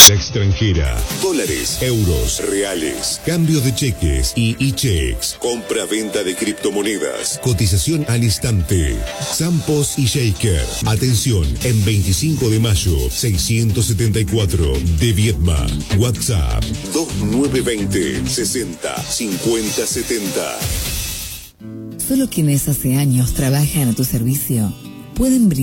divisa extranjera, dólares, euros, reales, cambio de cheques y e-checks, compra-venta de criptomonedas, cotización al instante. Zampos y Shaker. Atención, en 25 de mayo, 674 de Viedma. WhatsApp 2920 60 50 70. Solo quienes hace años trabajan a tu servicio pueden brindar